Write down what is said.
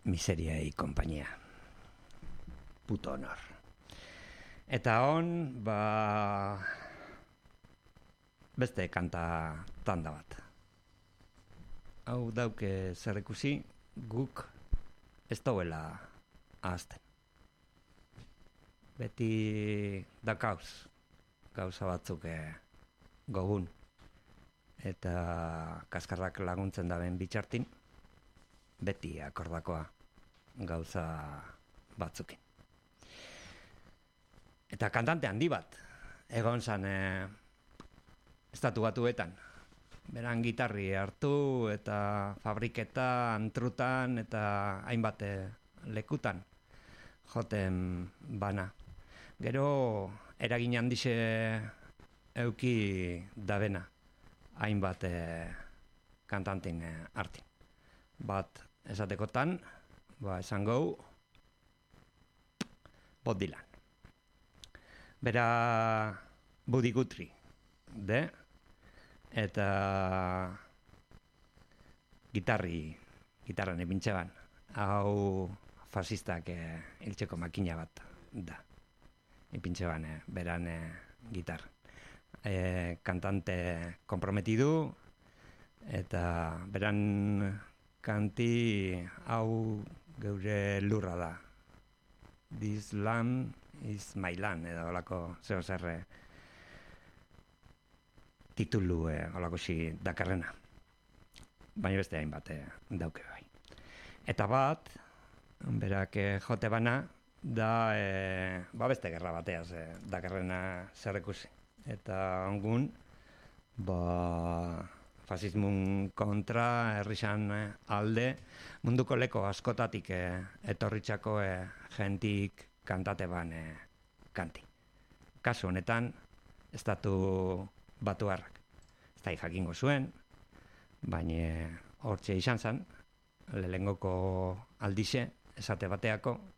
Miseria y compañía. Puto honor. Eta beste kanta tanda bat. Hau dauke zer ikusi, guk ez dauela ahazten. Beti dakauz gauza batzuk gogun. Eta kaskarrak laguntzen daben bitxartin, beti akordakoa gauza batzukin. Eta kantante handi bat, egon zan Estatu Batuetan. Beran gitarri hartu eta fabriketa, antrutan eta hainbat lekutan joten bana. Gero eragin handixe euki dabena hainbat kantantin artin. Bat esatekotan, esan gau, Bob Dylan. Bera Buddy Guthrie, eta gitarran epintxe ban. Hau fasistak hiltzeko makina bat da. Epintxe ban, beran gitar. Kantante komprometidu, eta beran kanti hau geure lurra da. This land is my land, edo olako zerre titulu olako dakarrena. Baina beste hainbat dauke bai. Eta bat, berak jote bana, da beste gerra bateaz dakarrena zer ikusi. Eta ongun, fasismun kontra, herrixan alde, munduko leko askotatik etorritxako jentik kantate ban kanti. Kasu honetan, Estatu Batuarrak. Ez da jakingo zuen, baina hortxe izan zen, lehengoko aldixe, esate bateako,